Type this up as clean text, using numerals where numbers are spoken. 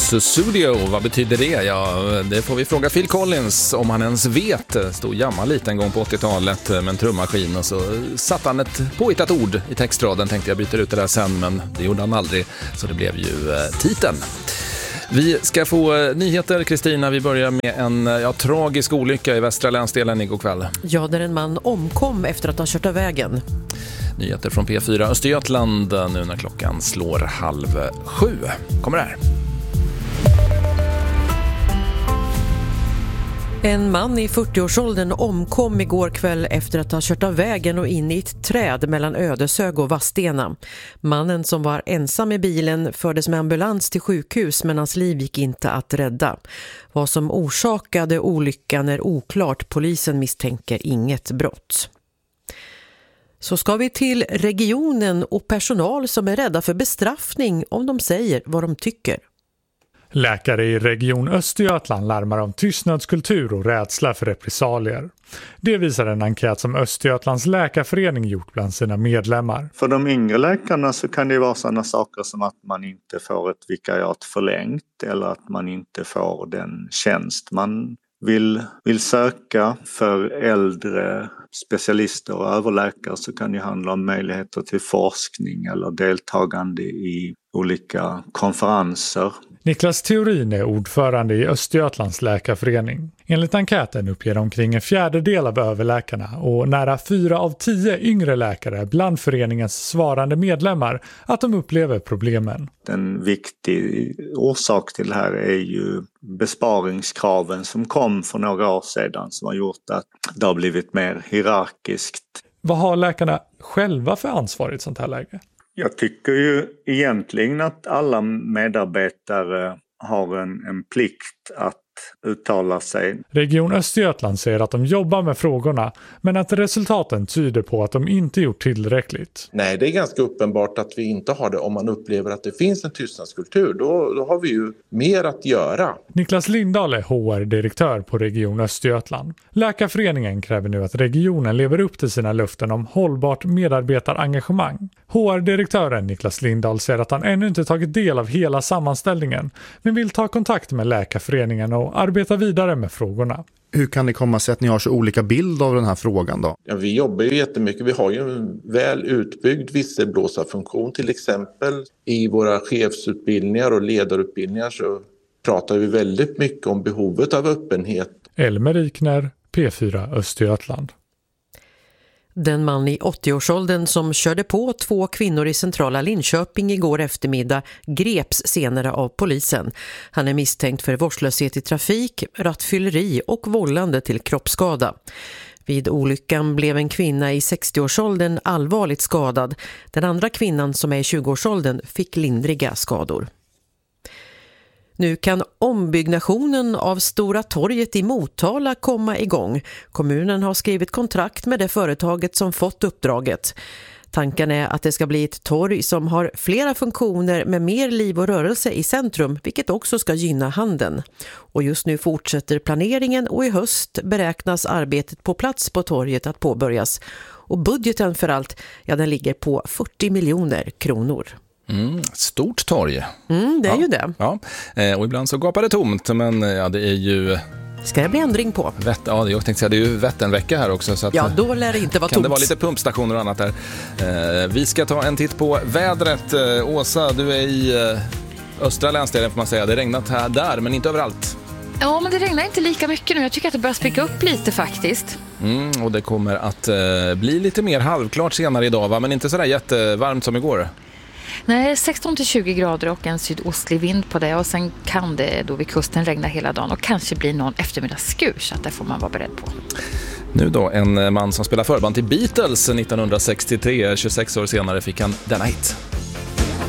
Sussudio, vad betyder det? Ja, det får vi fråga Phil Collins om han ens vet. Stod jamma lite en gång på 80-talet med en trummaskin och så satt han ett påhittat ord i textraden. Tänkte jag byter ut det där sen, men det gjorde han aldrig. Så det blev ju titeln. Vi ska få nyheter, Kristina. Vi börjar med en tragisk olycka i västra länsdelen igår kväll. Ja, där en man omkom efter att ha kört av vägen. Nyheter från P4 Östergötland nu när klockan slår 6:30. Kommer det här. En man i 40-årsåldern omkom igår kväll efter att ha kört av vägen och in i ett träd mellan Ödeshög och Vadstena. Mannen som var ensam i bilen fördes med ambulans till sjukhus, men hans liv gick inte att rädda. Vad som orsakade olyckan är oklart. Polisen misstänker inget brott. Så ska vi till regionen och personal som är rädda för bestraffning om de säger vad de tycker. Läkare i Region Östergötland larmar om tystnadskultur och rädsla för repressalier. Det visar en enkät som Östergötlands läkarförening gjort bland sina medlemmar. För de yngre läkarna så kan det vara sådana saker som att man inte får ett vikariat förlängt eller att man inte får den tjänst man vill söka. För äldre specialister och överläkare så kan det handla om möjligheter till forskning eller deltagande i olika konferenser. Niklas Theorin är ordförande i Östergötlands läkarförening. Enligt enkäten uppger omkring 1/4 av överläkarna och nära 4 av 10 yngre läkare bland föreningens svarande medlemmar att de upplever problemen. En viktig orsak till det här är ju besparingskraven som kom för några år sedan som har gjort att det har blivit mer hierarkiskt. Vad har läkarna själva för ansvar i ett sånt här läge? Jag tycker ju egentligen att alla medarbetare har en plikt att uttala sig. Region Östergötland säger att de jobbar med frågorna, men att resultaten tyder på att de inte gjort tillräckligt. Nej, det är ganska uppenbart att vi inte har det. Om man upplever att det finns en tystnadskultur, då har vi ju mer att göra. Niklas Lindahl är HR-direktör på Region Östergötland. Läkarföreningen kräver nu att regionen lever upp till sina löften om hållbart medarbetarengagemang. HR-direktören Niklas Lindahl säger att han ännu inte tagit del av hela sammanställningen, men vill ta kontakt med läkarföreningen och arbeta vidare med frågorna. Hur kan det komma sig att ni har så olika bild av den här frågan då? Ja, vi jobbar ju jättemycket. Vi har ju en väl utbyggd visselblåsarfunktion till exempel. I våra chefsutbildningar och ledarutbildningar så pratar vi väldigt mycket om behovet av öppenhet. Elmer Ikner, P4 Östergötland. Den man i 80-årsåldern som körde på 2 kvinnor i centrala Linköping igår eftermiddag greps senare av polisen. Han är misstänkt för vårdslöshet i trafik, rattfylleri och vållande till kroppsskada. Vid olyckan blev en kvinna i 60-årsåldern allvarligt skadad. Den andra kvinnan som är i 20-årsåldern fick lindriga skador. Nu kan ombyggnationen av Stora torget i Motala komma igång. Kommunen har skrivit kontrakt med det företaget som fått uppdraget. Tanken är att det ska bli ett torg som har flera funktioner med mer liv och rörelse i centrum, vilket också ska gynna handeln. Och just nu fortsätter planeringen och i höst beräknas arbetet på plats på torget att påbörjas. Och budgeten för allt, den ligger på 40 miljoner kronor. Stort torg. Det är ju det. Ja. Och ibland så gapar det tomt, men det är ju... Ska det bli ändring på? Jag tänkte säga, det är ju Vätternvecka här också. Så att, då lär det inte vara kan tomt. Det vara lite pumpstationer och annat där. Vi ska ta en titt på vädret. Åsa, du är i östra länsdelen får man säga. Det är regnat här där, men inte överallt. Ja, men det regnar inte lika mycket nu. Jag tycker att det börjar spricka upp lite faktiskt. Och det kommer att bli lite mer halvklart senare idag, va? Men inte sådär jättevarmt som igår. Nej, 16-20 grader och en sydostlig vind på det. Och sen kan det då vid kusten regna hela dagen och kanske bli någon eftermiddagsskur, så att det får man vara beredd på. Nu då, en man som spelar förband till Beatles 1963, 26 år senare fick han denna hit.